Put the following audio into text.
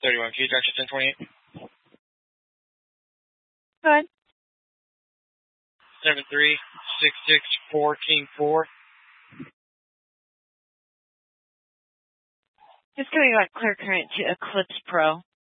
31 key, direction 1028. Go ahead. 73664 King 4. Just giving you a clear current to Eclipse Pro.